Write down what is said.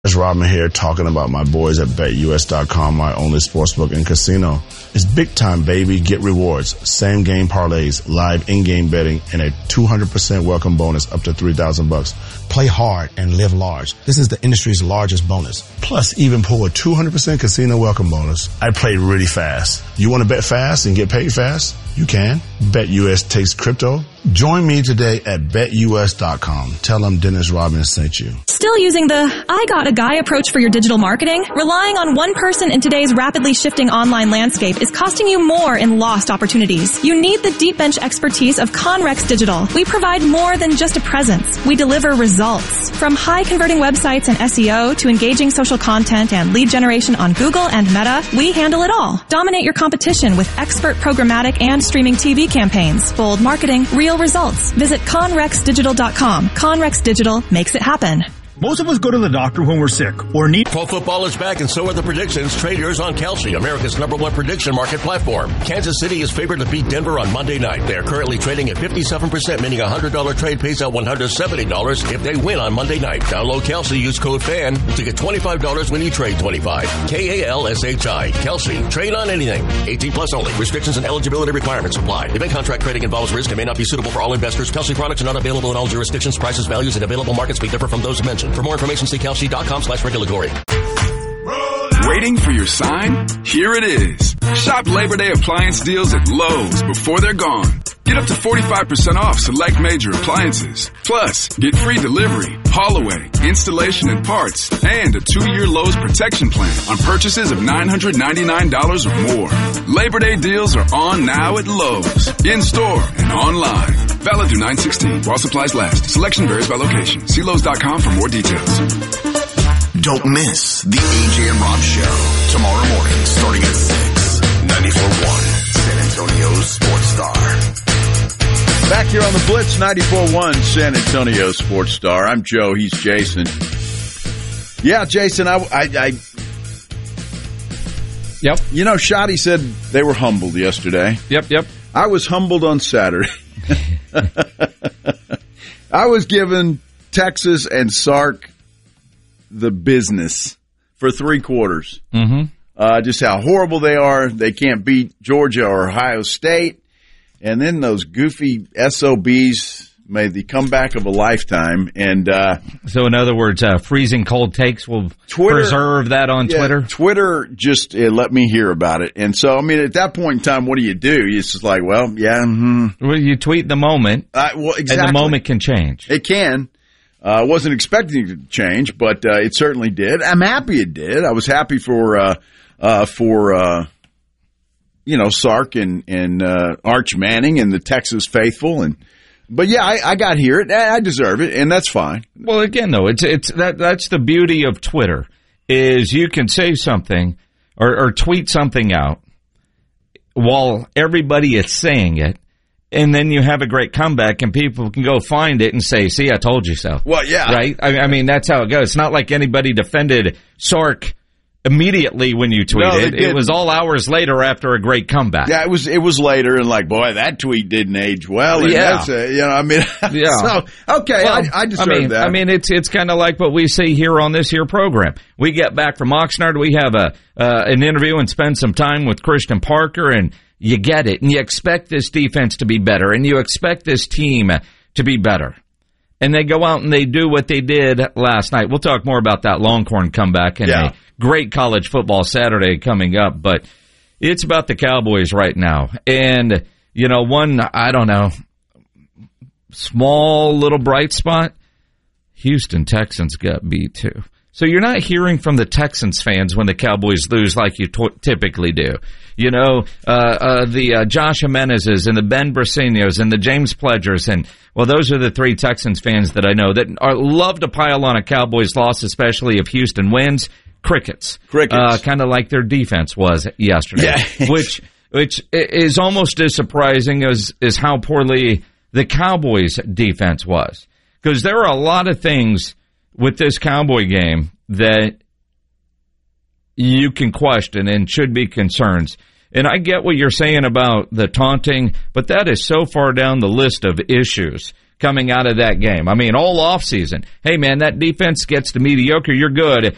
It's Rodman here talking about my boys at BetUS.com, my only sportsbook and casino. It's big time, baby. Get rewards, same game parlays, live in-game betting, and a 200% welcome bonus up to $3,000. Play hard and live large. This is the industry's largest bonus. Plus, even pull a 200% casino welcome bonus. I played really fast. You want to bet fast and get paid fast? You can. BetUS takes crypto. Join me today at BetUS.com. Tell them Dennis Rodman sent you. Still using the I got a guy approach for your digital marketing? Relying on one person in today's rapidly shifting online landscape is costing you more in lost opportunities. You need the deep bench expertise of Conrex Digital. We provide more than just a presence. We deliver results. From high converting websites and SEO to engaging social content and lead generation on Google and Meta, we handle it all. Dominate your competition with expert programmatic and streaming TV campaigns. Bold marketing, real results. Visit ConrexDigital.com. Conrex Digital makes it happen. Most of us go to the doctor when we're sick or need... Fall football is back and so are the predictions. Traders on Kalshi, America's #1 prediction market platform. Kansas City is favored to beat Denver on Monday night. They are currently trading at 57%, meaning a $100 trade pays out $170 if they win on Monday night. Download Kalshi, use code FAN to get $25 when you trade 25. Kalshi. Kalshi. Trade on anything. 18 plus only. Restrictions and eligibility requirements apply. Event contract trading involves risk and may not be suitable for all investors. Kalshi products are not available in all jurisdictions. Prices, values, and available markets may differ from those mentioned. For more information, see Kalshi.com/regulatory. Waiting for your sign? Here it is. Shop Labor Day appliance deals at Lowe's before they're gone. Get up to 45% off select major appliances. Plus, get free delivery, haul away, installation and parts, and a 2-year Lowe's protection plan on purchases of $999 or more. Labor Day deals are on now at Lowe's, in-store and online. Valid through 9/16 while supplies last. Selection varies by location. See Lowe's.com for more details. Don't miss the AJ and Rob Show tomorrow morning starting at 6. 94.1 San Antonio Sports Star. Back here on the Blitz, 94.1 San Antonio Sports Star. I'm Joe. He's Jason. Yeah, Jason, Yep. You know, Shotty said they were humbled yesterday. Yep. I was humbled on Saturday. I was giving Texas and Sark the business for 3 quarters. Mm-hmm. Just how horrible they are. They can't beat Georgia or Ohio State. And then those goofy SOBs made the comeback of a lifetime. And so, in other words, freezing cold takes will preserve that on Twitter? Twitter just let me hear about it. And so, I mean, at that point in time, what do? It's just like, well, yeah. Mm-hmm. Well, you tweet the moment, exactly. And the moment can change. It can. I wasn't expecting it to change, but it certainly did. I'm happy it did. I was happy for Sark and Arch Manning and the Texas faithful. But yeah, I got here. I deserve it, and that's fine. Well, again, though, that's the beauty of Twitter is you can say something or tweet something out while everybody is saying it. And then you have a great comeback, and people can go find it and say, see, I told you so. Well, yeah. Right? I mean, that's how it goes. It's not like anybody defended Sark immediately when you tweeted. No, it was all hours later after a great comeback. Yeah, it was later, and like, boy, that tweet didn't age well. And yeah. That's yeah. So, okay, well, I deserve that. I mean, it's kind of like what we see here on this here program. We get back from Oxnard, we have an interview and spend some time with Christian Parker, and you get it, and you expect this defense to be better, and you expect this team to be better. And they go out and they do what they did last night. We'll talk more about that Longhorn comeback and a great college football Saturday coming up, but it's about the Cowboys right now. And, small little bright spot, Houston Texans got beat too. So you're not hearing from the Texans fans when the Cowboys lose like you typically do. The Josh Jimenez's and the Ben Bracenos and the James Pledgers and, well, those are the 3 Texans fans that I know that love to pile on a Cowboys loss, especially if Houston wins. Crickets. Kind of like their defense was yesterday, which is almost as surprising as how poorly the Cowboys defense was. Because there are a lot of things with this Cowboy game that you can question and should be concerns. And I get what you're saying about the taunting, but that is so far down the list of issues coming out of that game. I mean, all offseason, hey, man, that defense gets to mediocre, you're good.